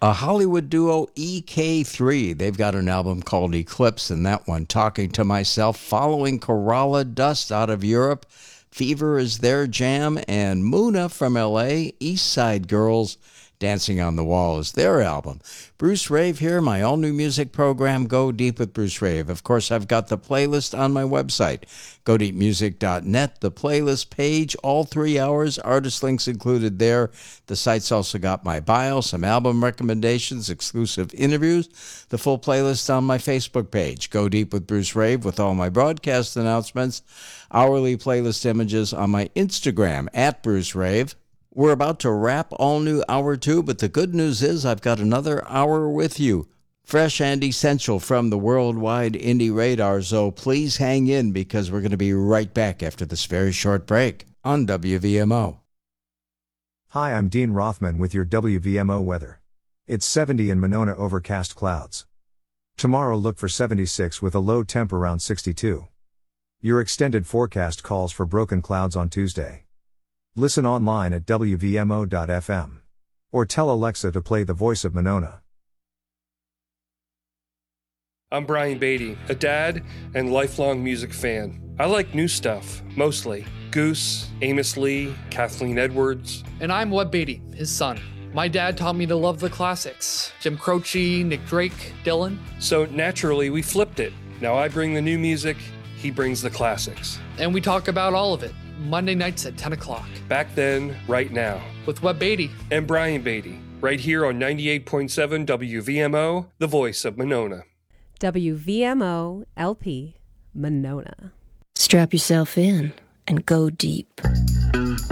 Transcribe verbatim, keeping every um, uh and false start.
a Hollywood duo, E K three. They've got an album called Eclipse, and that one, Talking to Myself, following Kerala Dust out of Europe. Fever is their jam, and Muna from L A, East Side Girls, Dancing on the Wall is their album. Bruce Rave here, my all-new music program, Go Deep with Bruce Rave. Of course, I've got the playlist on my website, go deep music dot net, the playlist page, all three hours, artist links included there. The site's also got my bio, some album recommendations, exclusive interviews, the full playlist on my Facebook page, Go Deep with Bruce Rave, with all my broadcast announcements, hourly playlist images on my Instagram, at Bruce Rave. We're about to wrap all new hour two, but the good news is I've got another hour with you. Fresh and essential from the worldwide indie radar, so please hang in because we're going to be right back after this very short break on W V M O. Hi, I'm Dean Rothman with your W V M O weather. It's seventy in Monona, overcast clouds. Tomorrow look for seventy-six with a low temp around sixty-two. Your extended forecast calls for broken clouds on Tuesday. Listen online at W V M O dot F M. Or tell Alexa to play The Voice of Monona. I'm Brian Beatty, a dad and lifelong music fan. I like new stuff, mostly. Goose, Amos Lee, Kathleen Edwards. And I'm Webb Beatty, his son. My dad taught me to love the classics. Jim Croce, Nick Drake, Dylan. So naturally, we flipped it. Now I bring the new music, he brings the classics. And we talk about all of it. Monday nights at ten o'clock. Back then, right now. With Webb Beatty. And Brian Beatty, right here on ninety-eight point seven W V M O, the voice of Monona. W V M O L P, Monona. Strap yourself in and go deep.